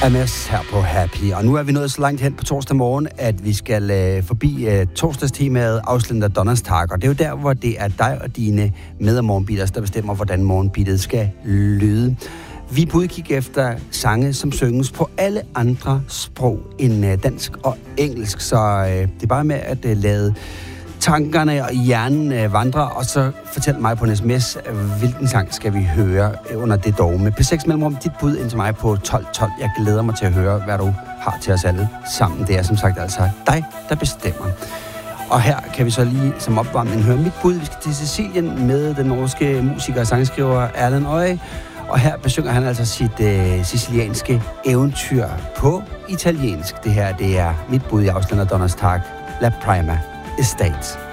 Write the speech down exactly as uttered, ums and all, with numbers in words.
Ames her på Happy. Og nu er vi nået så langt hen på torsdag morgen, at vi skal øh, forbi øh, torsdagstemaet afslender Donnerstag. Og det er jo der, hvor det er dig og dine med- og morgenbeaters, der bestemmer, hvordan morgenbeatet skal lyde. Vi er på udkig efter sange, som synges på alle andre sprog end øh, dansk og engelsk. Så øh, det er bare med at øh, lade tankerne og hjernen øh, vandre, og så fortæl mig på en sms, hvilken sang skal vi høre under det dogme. P seks mellemrum, dit bud ind til mig på tolv tolv. Jeg glæder mig til at høre, hvad du har til os alle sammen. Det er som sagt altså dig, der bestemmer. Og her kan vi så lige som opvarmning høre mit bud. Vi skal til Sicilien med den norske musiker og sangskriver Erlend Øye. Og her besynger han altså sit øh, sicilianske eventyr på italiensk. Det her, det er mit bud i afslender Donnerstag, La Prima Estate.